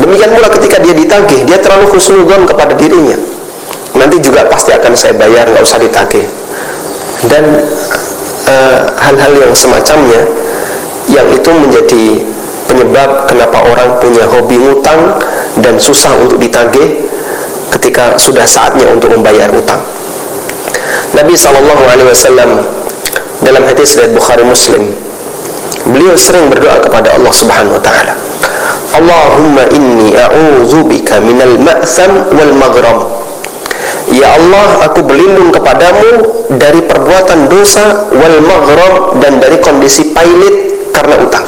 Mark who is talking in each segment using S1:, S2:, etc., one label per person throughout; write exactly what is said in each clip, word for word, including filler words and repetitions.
S1: Demikian pula ketika dia ditagih, dia terlalu husnudzon kepada dirinya, nanti juga pasti akan saya bayar, nggak usah ditagih. Dan uh, hal-hal yang semacamnya, yang itu menjadi penyebab kenapa orang punya hobi ngutang dan susah untuk ditagih ketika sudah saatnya untuk membayar utang. Nabi shallallahu alaihi wasallam dalam hadis riwayat Bukhari Muslim, beliau sering berdoa kepada Allah Subhanahu wa taala, Allahumma inni a'udzubika minal ma'tham wal maghram. Ya Allah, aku berlindung kepadamu dari perbuatan dosa wal maghram, dan dari kondisi pailit karena utang.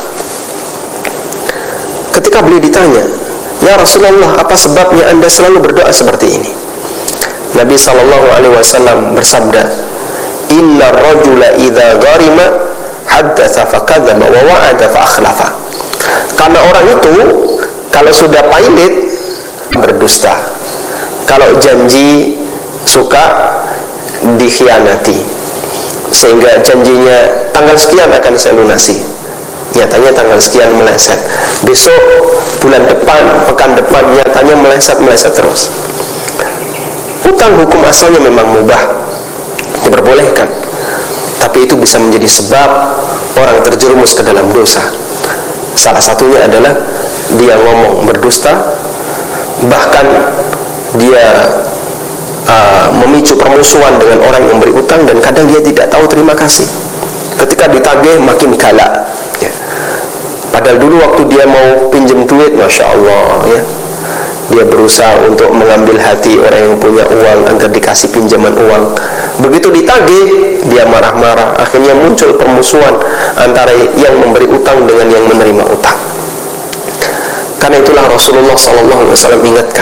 S1: Ketika beliau ditanya, ya Rasulullah, apa sebabnya anda selalu berdoa seperti ini? Nabi sallallahu alaihi wasallam bersabda, Inna rajula idza gharima haddatsa fakadzaba wa wa'ada fa akhlafa. Karena orang itu kalau sudah pailit berdusta, kalau janji suka dikhianati, sehingga janjinya tanggal sekian akan saya lunasi, nyatanya tanggal sekian meleset, besok, bulan depan, pekan depan, nyatanya meleset-meleset terus. Utang hukum asalnya memang mubah, diperbolehkan, tapi itu bisa menjadi sebab orang terjerumus ke dalam dosa. Salah satunya adalah dia ngomong berdusta, bahkan dia uh, memicu permusuhan dengan orang yang beri utang, dan kadang dia tidak tahu terima kasih. Ketika ditagih makin galak, ya. Padahal dulu waktu dia mau pinjam duit, masya Allah, ya, dia berusaha untuk mengambil hati orang yang punya uang agar dikasih pinjaman uang. Begitu ditagih, dia marah-marah. Akhirnya muncul permusuhan antara yang memberi utang dengan yang menerima utang. Karena itulah Rasulullah sallallahu alaihi wasallam ingatkan,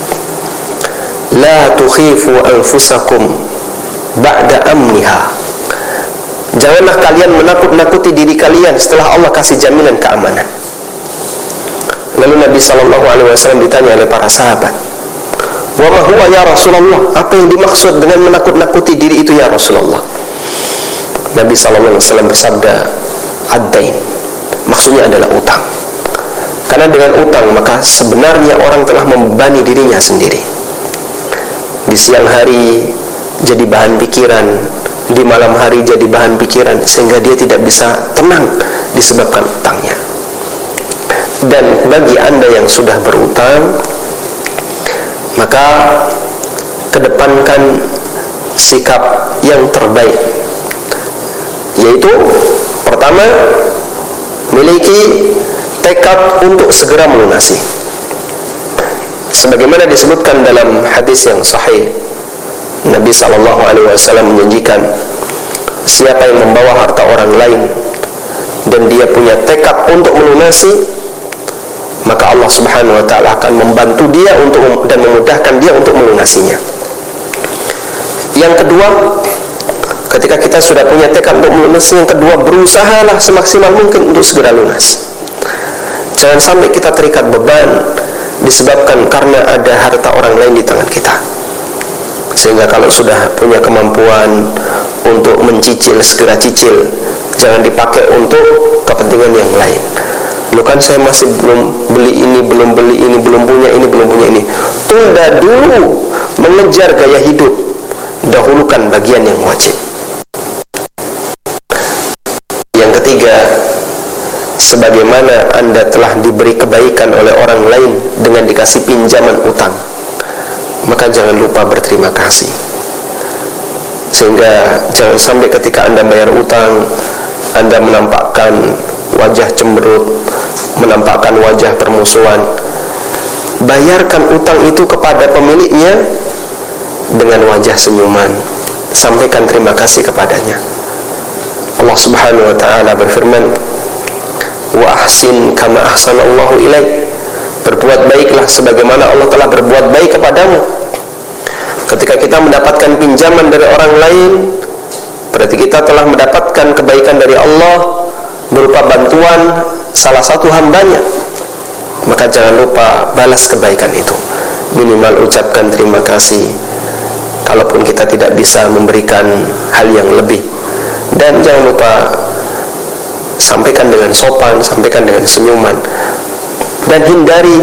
S1: la tukhifu anfusakum ba'da amniha. Janganlah kalian menakut-nakuti diri kalian setelah Allah kasih jaminan keamanan. Lalu Nabi sallallahu alaihi wasallam ditanya oleh para sahabat, wa ma huwa ya Rasulullah, apa yang dimaksud dengan menakut-nakuti diri itu ya Rasulullah? Nabi sallallahu alaihi wasallam bersabda, ad-dain, maksudnya adalah utang. Karena dengan utang maka sebenarnya orang telah membebani dirinya sendiri. Di siang hari jadi bahan pikiran, di malam hari jadi bahan pikiran, sehingga dia tidak bisa tenang disebabkan utangnya. Dan bagi anda yang sudah berutang, maka kedepankan sikap yang terbaik, yaitu pertama, miliki tekad untuk segera melunasi. Sebagaimana disebutkan dalam hadis yang sahih, Nabi sallallahu alaihi wasallam menjanjikan, siapa yang membawa harta orang lain dan dia punya tekad untuk melunasi, maka Allah Subhanahu wa taala akan membantu dia untuk dan memudahkan dia untuk melunasinya. Yang kedua, ketika kita sudah punya tekad untuk melunasi, yang kedua, berusahalah semaksimal mungkin untuk segera lunas. Jangan sampai kita terikat beban disebabkan karena ada harta orang lain di tangan kita, sehingga kalau sudah punya kemampuan untuk mencicil, segera cicil, jangan dipakai untuk kepentingan yang lain. Loh kan saya masih belum beli ini, belum beli ini, belum punya ini, belum punya ini. Tunda dulu mengejar gaya hidup, dahulukan bagian yang wajib. Yang ketiga, sebagaimana anda telah diberi kebaikan oleh orang lain dengan dikasih pinjaman utang, maka jangan lupa berterima kasih. Sehingga jangan sampai ketika anda bayar utang, anda menampakkan wajah cemberut, menampakkan wajah permusuhan. Bayarkan utang itu kepada pemiliknya dengan wajah senyuman, sampaikan terima kasih kepadanya. Allah Subhanahu wa taala berfirman, wa ahsin kama ahsanallahu ilaik. Berbuat baiklah sebagaimana Allah telah berbuat baik kepadamu. Ketika kita mendapatkan pinjaman dari orang lain, berarti kita telah mendapatkan kebaikan dari Allah berupa bantuan salah satu hambanya. Maka jangan lupa balas kebaikan itu. Minimal ucapkan terima kasih, kalaupun kita tidak bisa memberikan hal yang lebih. Dan jangan lupa sampaikan dengan sopan, sampaikan dengan senyuman, dan hindari